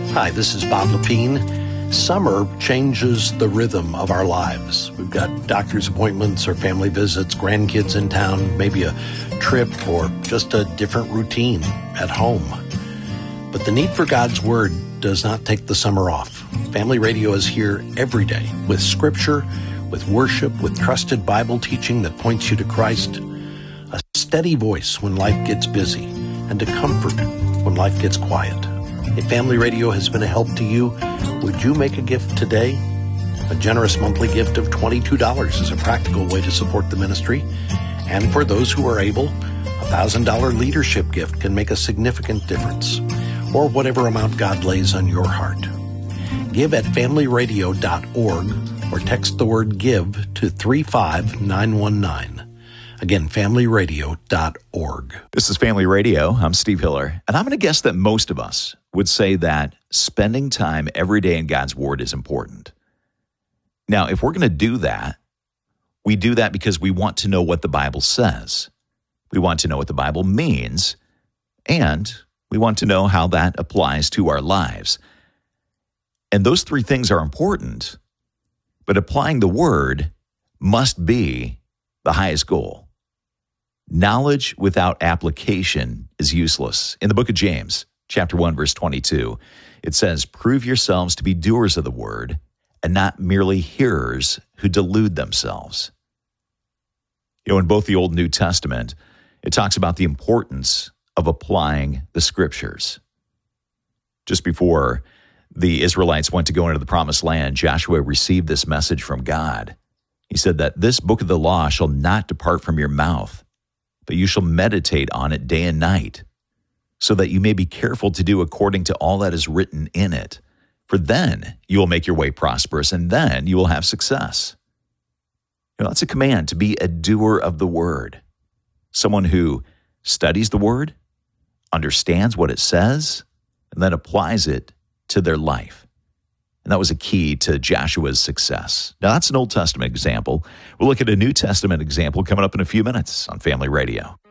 Hi, this is Bob Lepine. Summer changes the rhythm of our lives. We've got doctor's appointments or family visits, grandkids in town, maybe a trip or just a different routine at home. But the need for God's Word does not take the summer off. Family Radio is here every day with Scripture, with worship, with trusted Bible teaching that points you to Christ, a steady voice when life gets busy, and a comfort when life gets quiet. If Family Radio has been a help to you, would you make a gift today? A generous monthly gift of $22 is a practical way to support the ministry. And for those who are able, a $1,000 leadership gift can make a significant difference, or whatever amount God lays on your heart. Give at familyradio.org or text the word GIVE to 35919. Again, familyradio.org. This is Family Radio. I'm Steve Hiller, and I'm going to guess that most of us would say that spending time every day in God's Word is important. Now, if we're going to do that, we do that because we want to know what the Bible says. We want to know what the Bible means, and we want to know how that applies to our lives. And those three things are important, but applying the Word must be the highest goal. Knowledge without application is useless. In the book of James, chapter 1, verse 22, it says, "Prove yourselves to be doers of the word and not merely hearers who delude themselves." You know, in both the Old and New Testament, it talks about the importance of applying the Scriptures. Just before the Israelites went to go into the Promised Land, Joshua received this message from God. He said that this book of the law shall not depart from your mouth, but you shall meditate on it day and night, so that you may be careful to do according to all that is written in it. For then you will make your way prosperous, and then you will have success. You know, that's a command to be a doer of the word, someone who studies the word, understands what it says, and then applies it to their life. And that was a key to Joshua's success. Now, that's an Old Testament example. We'll look at a New Testament example coming up in a few minutes on Family Radio.